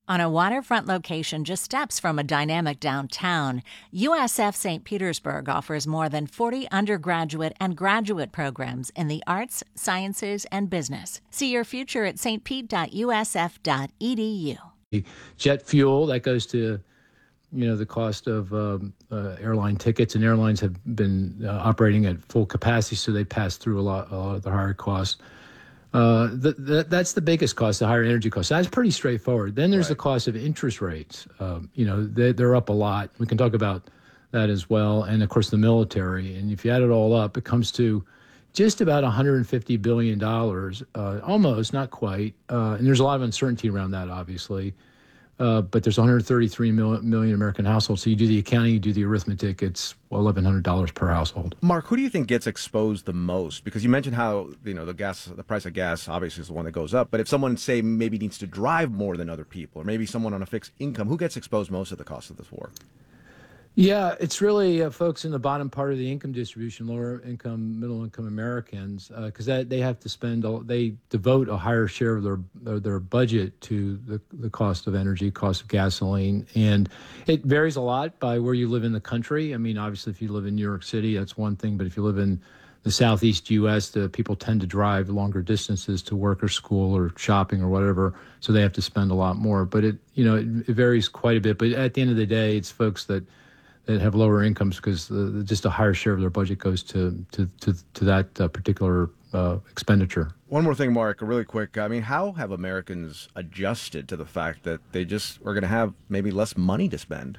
On a waterfront location just steps from a dynamic downtown, USF St. Petersburg offers more than 40 undergraduate and graduate programs in the arts, sciences, and business. See your future at stpete.usf.edu. Jet fuel, that goes to the cost of airline tickets, and airlines have been operating at full capacity, so they pass through a lot of the higher costs. That's the biggest cost, the higher energy cost. That's pretty straightforward. Then there's the cost of interest rates. They're up a lot. We can talk about that as well. And, of course, the military. And if you add it all up, it comes to just about $150 billion, almost, not quite. And there's a lot of uncertainty around that, obviously. But there's 133 million American households. So you do the accounting, you do the arithmetic, it's $1,100 per household. Mark, who do you think gets exposed the most? Because you mentioned how, the price of gas obviously is the one that goes up. But if someone, say, maybe needs to drive more than other people, or maybe someone on a fixed income, who gets exposed most of the cost of this war? Yeah, it's really folks in the bottom part of the income distribution, lower income, middle income Americans, because they have to they devote a higher share of their budget to the cost of energy, cost of gasoline, and it varies a lot by where you live in the country. I mean, obviously, if you live in New York City, that's one thing, but if you live in the Southeast U.S., the people tend to drive longer distances to work or school or shopping or whatever, so they have to spend a lot more. But it varies quite a bit. But at the end of the day, it's folks that have lower incomes because just a higher share of their budget goes to that particular expenditure. One more thing, Mark, really quick. I mean, how have Americans adjusted to the fact that they just are going to have maybe less money to spend?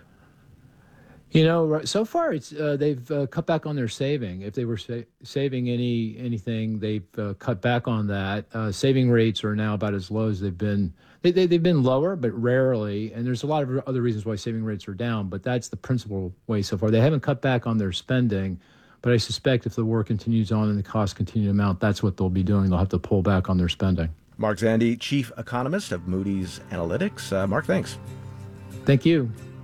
So far they've cut back on their saving. If they were saving anything, they've cut back on that. Saving rates are now about as low as they've been. They've been lower, but rarely. And there's a lot of other reasons why saving rates are down, but that's the principal way so far. They haven't cut back on their spending, but I suspect if the war continues on and the costs continue to mount, that's what they'll be doing. They'll have to pull back on their spending. Mark Zandi, Chief Economist of Moody's Analytics. Mark, thanks. Thank you.